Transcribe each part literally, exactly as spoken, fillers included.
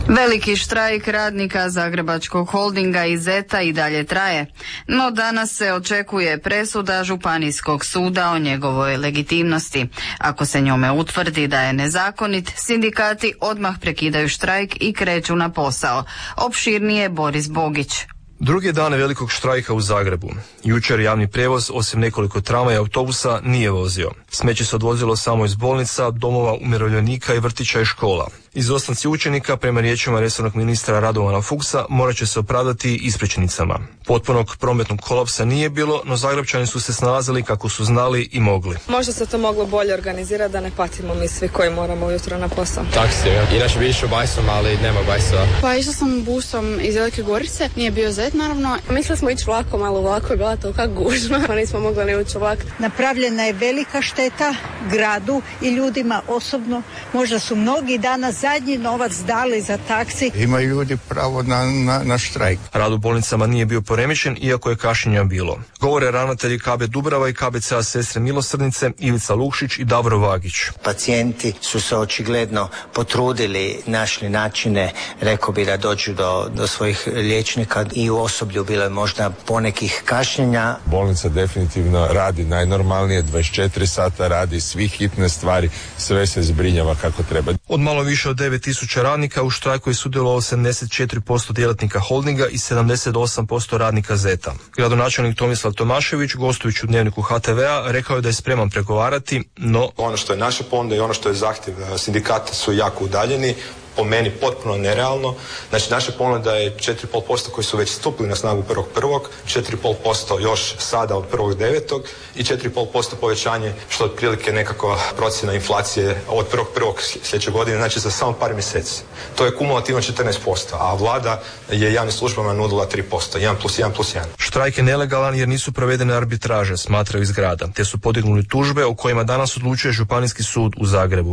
Veliki štrajk radnika Zagrebačkog holdinga i Zeta i dalje traje, no danas se očekuje presuda Županijskog suda o njegovoj legitimnosti. Ako se njome utvrdi da je nezakonit, sindikati odmah prekidaju štrajk i kreću na posao. Opširnije Boris Bogić. Drugi dan velikog štrajka u Zagrebu. Jučer javni prijevoz, osim nekoliko tramvaja i autobusa, nije vozio. Smeće se odvozilo samo iz bolnica, domova umirovljenika i vrtića i škola. Izostanci učenika, prema riječima resornog ministra Radovana Fuchsa, morat će se opravdati ispričnicama. Potpunog prometnog kolapsa nije bilo, no Zagrebčani su se snalazili kako su znali i mogli. Možda se to moglo bolje organizirati da ne patimo mi svi koji moramo ujutro na posao. Taksi, inače bi išao bajsom, ali nema bajsova. Pa išla sam busom iz Velike Gorice, nije bio Zet naravno. Mislili smo ići vlakom, ali vlako je bila tolika gužva, pa nismo mogli ne ući u vlak. Napravljena je velika šteta gradu i ljudima osobno. Možda su mnogi danas zadnji novac dali za taksi. Imaju ljudi pravo na, na, na štrajk. Rad u bolnicama nije bio poremećen, iako je kašnjenja bilo. Govore ravnatelji K B Dubrava i K B C-a Sestre milosrdnice Ivica Lukšić i Davor Vagić. Pacijenti su se očigledno potrudili, našli načine, rekao bi da dođu do, do svojih liječnika, i u osoblju bilo je možda ponekih kašnjenja. Bolnica definitivno radi najnormalnije, dvadeset četiri sata radi, svi hitne stvari, sve se zbrinjava kako treba. Od malo više od devet tisuća radnika u štrajku je sudjelovalo sedamdeset četiri posto djelatnika holdinga i sedamdeset osam posto radnika Zeta. Gradonačelnik Tomislav Tomašević, gostujući u Dnevniku H T V-a, rekao je da je spreman pregovarati, no ono što je naša ponuda i ono što je zahtjev sindikata su jako udaljeni. Po meni potpuno nerealno. Znači, naša ponuda je četiri i pol posto koji su već stupili na snagu prvog prvog, četiri i pol posto još sada od prvog devetog i četiri i pol posto povećanje, što je otprilike nekakva procjena inflacije od prvog prvog sljedeće godine, znači za samo par mjeseci. To je kumulativno četrnaest posto, a vlada je javnim službama nudila tri posto, jedan plus jedan plus jedan. Štrajk je nelegalan jer nisu provedene arbitraže, smatraju iz grada, te su podignuli tužbe o kojima danas odlučuje Županijski sud u Zagrebu.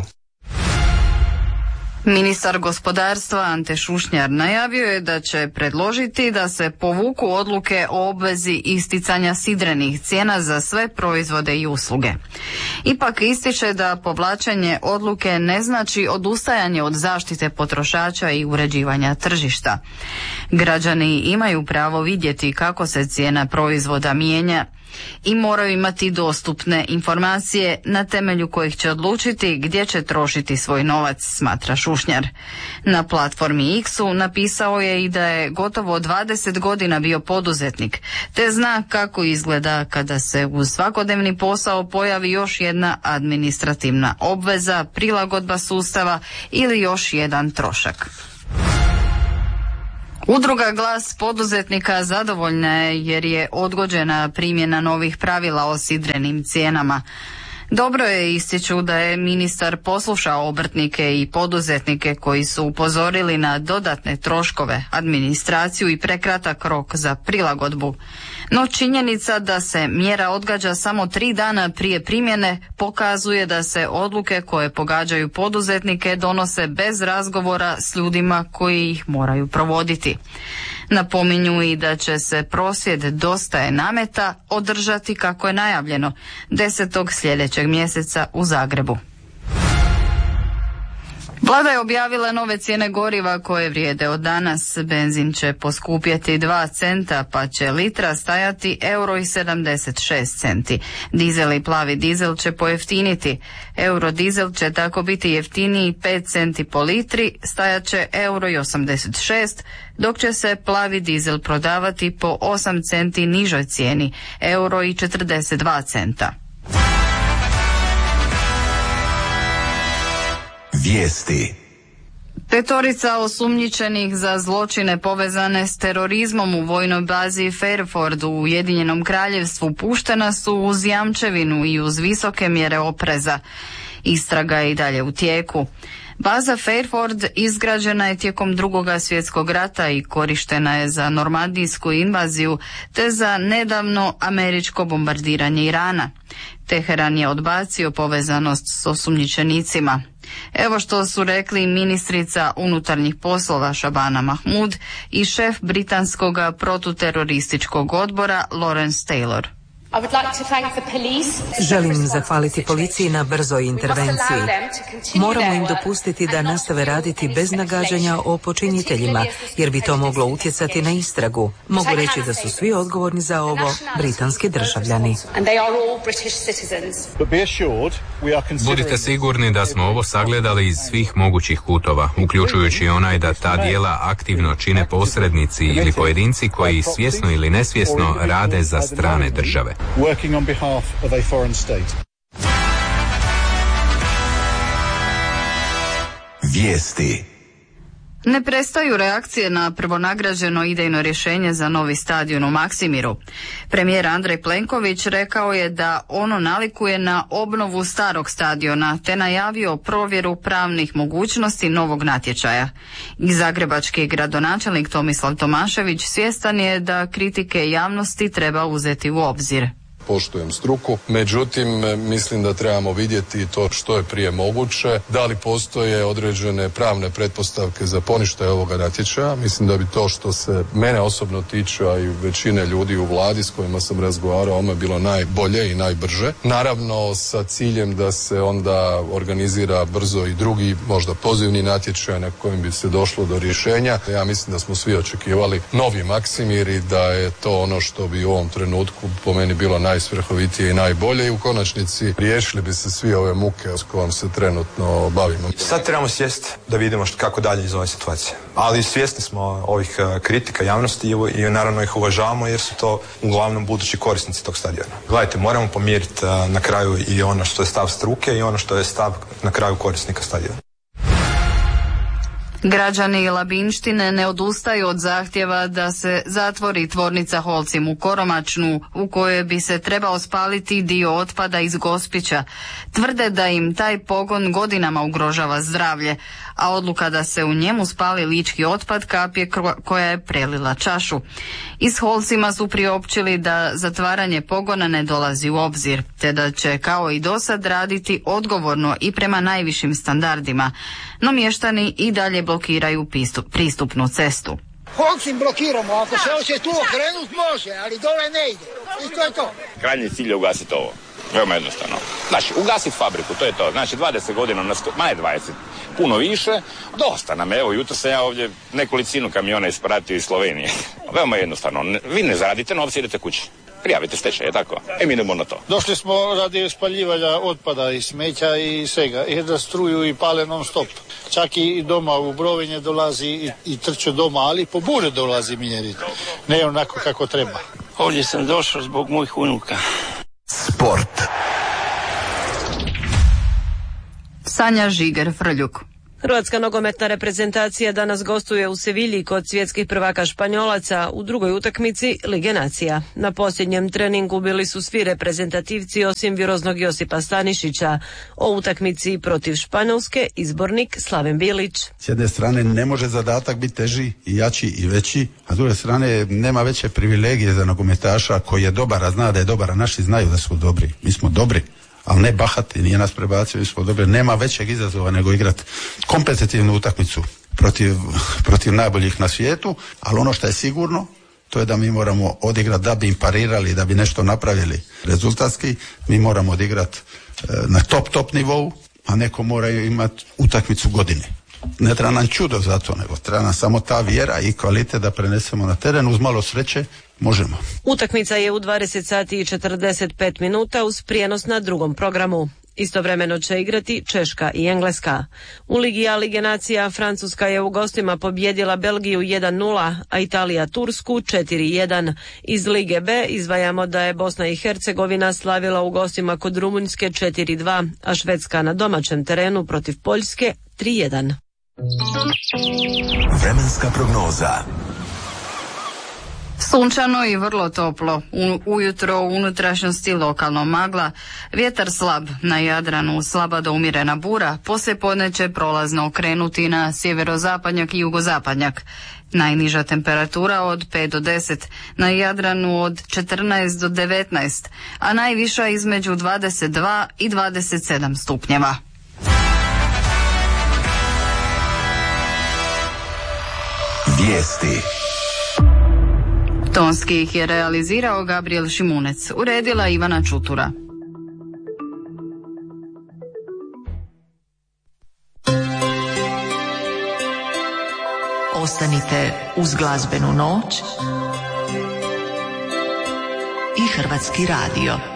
Ministar gospodarstva Ante Šušnjar najavio je da će predložiti da se povuku odluke o obvezi isticanja sidrenih cijena za sve proizvode i usluge. Ipak ističe da povlačenje odluke ne znači odustajanje od zaštite potrošača i uređivanja tržišta. Građani imaju pravo vidjeti kako se cijena proizvoda mijenja i moraju imati dostupne informacije na temelju kojih će odlučiti gdje će trošiti svoj novac, smatra Šušnjar. Na platformi X-u napisao je i da je gotovo dvadeset godina bio poduzetnik, te zna kako izgleda kada se uz svakodnevni posao pojavi još jedna administrativna obveza, prilagodba sustava ili još jedan trošak. Udruga Glas poduzetnika zadovoljna je jer je odgođena primjena novih pravila o sidrenim cijenama. Dobro je, ističu, da je ministar poslušao obrtnike i poduzetnike koji su upozorili na dodatne troškove, administraciju i prekratak rok za prilagodbu. No činjenica da se mjera odgađa samo tri dana prije primjene pokazuje da se odluke koje pogađaju poduzetnike donose bez razgovora s ljudima koji ih moraju provoditi. Napominju i da će se prosvjed Dosta je nameta održati kako je najavljeno desetog sljedećeg mjeseca u Zagrebu. Vlada je objavila nove cijene goriva koje vrijede od danas. Benzin će poskupjeti dva centa pa će litra stajati euro i sedamdeset šest centi. Dizel i plavi dizel će pojeftiniti. Eurodizel će tako biti jeftiniji pet centi po litri, stajat će euro i osamdeset šest, dok će se plavi dizel prodavati po osam centi nižoj cijeni, euro i četrdeset dva centa. Vijesti. Petorica osumnjičenih za zločine povezane s terorizmom u vojnoj bazi Fairford u Ujedinjenom Kraljevstvu puštena su uz jamčevinu i uz visoke mjere opreza. Istraga je i dalje u tijeku. Baza Fairford izgrađena je tijekom Drugoga svjetskog rata i korištena je za normandijsku invaziju te za nedavno američko bombardiranje Irana. Teheran je odbacio povezanost s osumnjičenicima. Evo što su rekli ministrica unutarnjih poslova Shabana Mahmood i šef britanskog protuterorističkog odbora Lawrence Taylor. Želim zahvaliti policiji na brzoj intervenciji. Moramo im dopustiti da nastave raditi bez nagađanja o počiniteljima, jer bi to moglo utjecati na istragu. Mogu reći da su svi odgovorni za ovo britanski državljani. Budite sigurni da smo ovo sagledali iz svih mogućih kutova, uključujući onaj da ta djela aktivno čine posrednici ili pojedinci koji svjesno ili nesvjesno rade za strane države. Vijesti. Ne prestaju reakcije na prvonagrađeno idejno rješenje za novi stadion u Maksimiru. Premijer Andrej Plenković rekao je da ono nalikuje na obnovu starog stadiona, te najavio provjeru pravnih mogućnosti novog natječaja. I zagrebački gradonačelnik Tomislav Tomašević svjestan je da kritike javnosti treba uzeti u obzir. Poštujem struku, međutim mislim da trebamo vidjeti to što je prije moguće, da li postoje određene pravne pretpostavke za poništaj ovoga natječaja. Mislim da bi to što se mene osobno tiče, a i većine ljudi u vladi s kojima sam razgovarao, ono je bilo najbolje i najbrže. Naravno sa ciljem da se onda organizira brzo i drugi, možda pozivni natječaj na kojem bi se došlo do rješenja. Ja mislim da smo svi očekivali novi Maksimir i da je to ono što bi u ovom trenutku po meni bilo naj najsvrhovitije i najbolje i u konačnici riješili bi se svi ove muke s kojom se trenutno bavimo. Sad trebamo sjesti da vidimo što, kako dalje iz ove situacije. Ali svjesni smo ovih uh, kritika javnosti i, i naravno ih uvažavamo jer su to uglavnom budući korisnici tog stadiona. Gledajte, moramo pomiriti uh, na kraju i ono što je stav struke i ono što je stav na kraju korisnika stadiona. Građani Labinštine ne odustaju od zahtjeva da se zatvori tvornica Holcim u Koromačnu, u kojoj bi se trebao spaliti dio otpada iz Gospića. Tvrde da im taj pogon godinama ugrožava zdravlje, a odluka da se u njemu spali lički otpad kap je koja je prelila čašu. Iz Holcima su priopćili da zatvaranje pogona ne dolazi u obzir, te da će kao i dosad raditi odgovorno i prema najvišim standardima, no mještani i dalje blokiraju pristup, pristupnu cestu. Holcim blokiramo, ako se hoće tu okrenut može, ali dole ne ide. I to je to. Krajnji cilj je ugasiti ovo. Veoma jednostavno. Znači, ugasiti fabriku, to je to. Znači, dvadeset godina, ma ne dvadeset, puno više, dosta nam. Evo, jutro sam ja ovdje nekolicinu kamiona ispratio iz Slovenije. Veoma jednostavno. Vi ne zaradite novce, idete kući. Prijavite stečaj, je tako? E, mi idemo na to. Došli smo radi spaljivanja otpada i smeća i svega. I da struju i pale non stop. Čak i doma u Brovinje dolazi i, i trče doma, ali po bure dolazi minjeriti. Ne onako kako treba. Ovdje sam došao zbog mojih unuka. Sport. Sanja Žiger Frljuk. Hrvatska nogometna reprezentacija danas gostuje u Sevilji kod svjetskih prvaka Španjolaca u drugoj utakmici Lige nacija. Na posljednjem treningu bili su svi reprezentativci osim viroznog Josipa Stanišića. O utakmici protiv Španjolske izbornik Slaven Bilić. S jedne strane ne može zadatak biti teži i jači i veći, a s druge strane nema veće privilegije za nogometaša koji je dobar, a zna da je dobar, a naši znaju da su dobri. Mi smo dobri, ali ne bahati, nije nas prebacio, mi smo dobri. Nema većeg izazova nego igrati kompetitivnu utakmicu protiv, protiv najboljih na svijetu, ali ono što je sigurno, to je da mi moramo odigrati da bi im parirali, da bi nešto napravili rezultatski, mi moramo odigrati e, na top, top nivou, a neko mora imati utakmicu godine. Ne treba nam čudo za to, nego treba nam samo ta vjera i kvalitet da prenesemo na teren. Uz malo sreće možemo. Utakmica je u dvadeset sati i četrdeset pet minuta uz prijenos na drugom programu. Istovremeno će igrati Češka i Engleska. U Ligi A Lige nacija Francuska je u gostima pobjedila Belgiju jedan nula, a Italija Tursku četiri jedan. Iz Lige B izdvajamo da je Bosna i Hercegovina slavila u gostima kod Rumunjske četiri dva, a Švedska na domaćem terenu protiv Poljske tri jedan. Vremenska prognoza. Sunčano i vrlo toplo. U, ujutro u unutrašnjosti lokalno magla. Vjetar slab, na Jadranu slaba do umjerena bura. Poslijepodne će prolazno okrenuti na sjeverozapadnjak i jugozapadnjak. Najniža temperatura od pet do deset, na Jadranu od četrnaest do devetnaest, a najviša između dvadeset dva i dvadeset sedam stupnjeva. Vijesti. Tonski ih je realizirao Gabriel Šimunec, uredila Ivana Čutura. Ostanite uz glazbenu noć i Hrvatski radio.